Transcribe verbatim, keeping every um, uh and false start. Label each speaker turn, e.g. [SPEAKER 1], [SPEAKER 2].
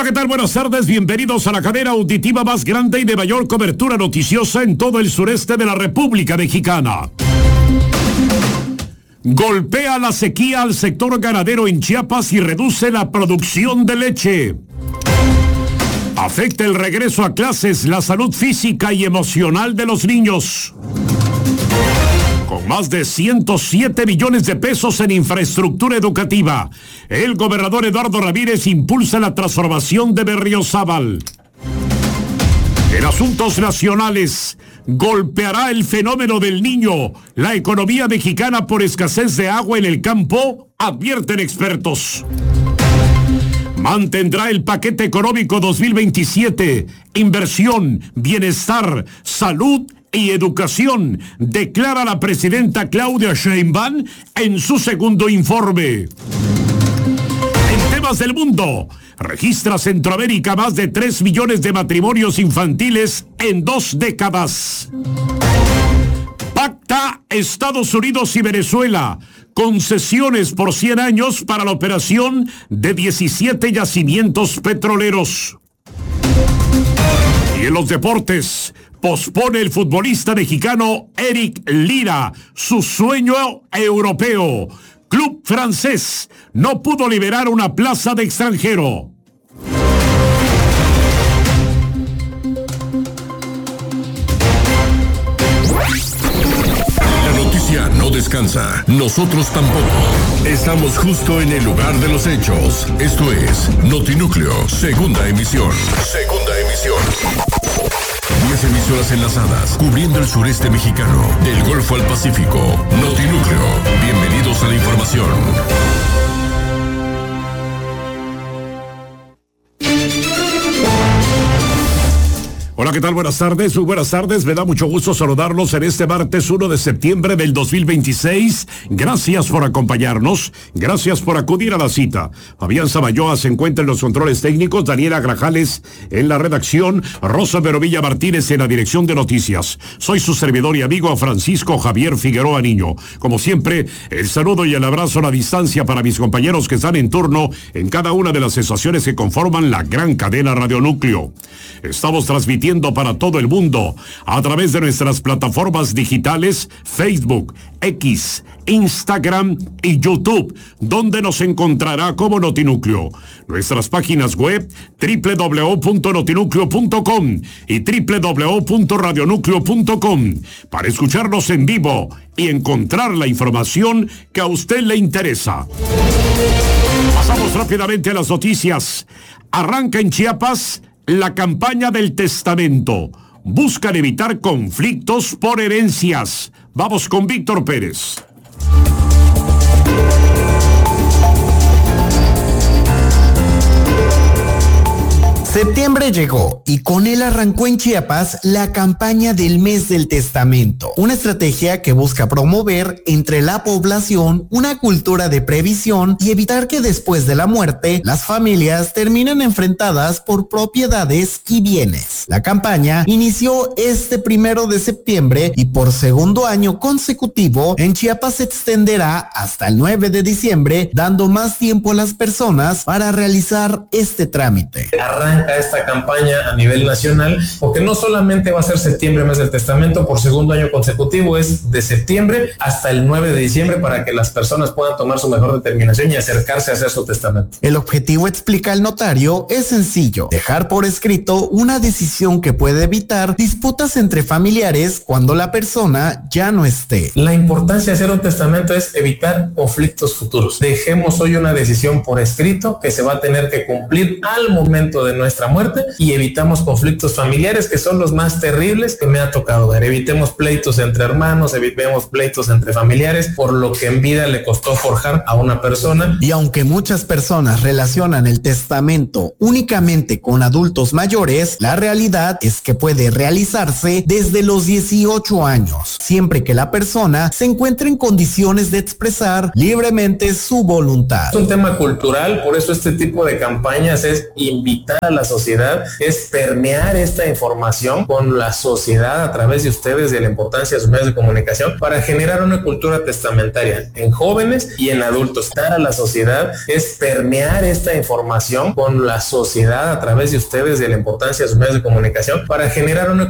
[SPEAKER 1] ¿qué tal? Buenas tardes, bienvenidos a la cadena auditiva más grande y de mayor cobertura noticiosa en todo el sureste de la República Mexicana. Golpea la sequía al sector ganadero en Chiapas y reduce la producción de leche. Afecta el regreso a clases, la salud física y emocional de los niños. Con más de ciento siete millones de pesos en infraestructura educativa, el gobernador Eduardo Ramírez impulsa la transformación de Berriozábal. En asuntos nacionales, ¿golpeará el fenómeno del Niño la economía mexicana por escasez de agua en el campo? Advierten expertos. Mantendrá el paquete económico dos mil veintisiete, inversión, bienestar, salud y educación, declara la presidenta Claudia Sheinbaum en su segundo informe. En temas del mundo, registra Centroamérica más de tres millones de matrimonios infantiles en dos décadas. Pacta Estados Unidos y Venezuela concesiones por cien años para la operación de diecisiete yacimientos petroleros. Y en los deportes, pospone el futbolista mexicano Eric Lira su sueño europeo. Club francés no pudo liberar una plaza de extranjero.
[SPEAKER 2] La noticia no descansa, nosotros tampoco. Estamos justo en el lugar de los hechos. Esto es Notinúcleo, segunda emisión. Segunda emisión. diez emisoras enlazadas, cubriendo el sureste mexicano, del Golfo al Pacífico. Notinúcleo, bienvenidos a la información.
[SPEAKER 1] Hola, ¿qué tal? Buenas tardes, muy buenas tardes. Me da mucho gusto saludarlos en este martes uno de septiembre del dos mil veintiséis. Gracias por acompañarnos, gracias por acudir a la cita. Fabián Samayoa se encuentra en los controles técnicos, Daniela Grajales en la redacción, Rosa Verovilla Martínez en la dirección de noticias. Soy su servidor y amigo Francisco Javier Figueroa Niño. Como siempre, el saludo y el abrazo a la distancia para mis compañeros que están en turno en cada una de las estaciones que conforman la gran cadena Radionúcleo. Estamos transmitiendo para todo el mundo a través de nuestras plataformas digitales Facebook, X, Instagram y YouTube, donde nos encontrará como Notinúcleo. Nuestras páginas web doble u doble u doble u punto notinúcleo punto com y doble u doble u doble u punto radionúcleo punto com para escucharnos en vivo y encontrar la información que a usted le interesa. Pasamos rápidamente a las noticias. Arranca en Chiapas la campaña del testamento. Buscan evitar conflictos por herencias. Vamos con Víctor Pérez.
[SPEAKER 3] Septiembre llegó y con él arrancó en Chiapas la campaña del Mes del Testamento, una estrategia que busca promover entre la población una cultura de previsión y evitar que después de la muerte las familias terminen enfrentadas por propiedades y bienes. La campaña inició este primero de septiembre y por segundo año consecutivo en Chiapas se extenderá hasta el nueve de diciembre, dando más tiempo a las personas para realizar este trámite.
[SPEAKER 4] Arranca esta campaña a nivel nacional, porque no solamente va a ser septiembre, mes del testamento, por segundo año consecutivo, es de septiembre hasta el nueve de diciembre para que las personas puedan tomar su mejor determinación y acercarse a hacer su testamento.
[SPEAKER 3] El objetivo, explica el notario, es sencillo: dejar por escrito una decisión que puede evitar disputas entre familiares cuando la persona ya no esté.
[SPEAKER 4] La importancia de hacer un testamento es evitar conflictos futuros. Dejemos hoy una decisión por escrito que se va a tener que cumplir al momento de nuestra muerte y evitamos conflictos familiares, que son los más terribles que me ha tocado ver. Evitemos pleitos entre hermanos, evitemos pleitos entre familiares por lo que en vida le costó forjar a una persona.
[SPEAKER 3] Y aunque muchas personas relacionan el testamento únicamente con adultos mayores, la realidad es que puede realizarse desde los dieciocho años, siempre que la persona se encuentre en condiciones de expresar libremente su voluntad.
[SPEAKER 4] Es un tema cultural, por eso este tipo de campañas es invitar a las sociedad es permear esta información con la sociedad a través de ustedes, de la importancia de sus medios de comunicación, para generar una cultura testamentaria en jóvenes y en adultos. Dar a la sociedad es permear esta información con la sociedad a través de ustedes, de la importancia de sus medios de comunicación, para generar una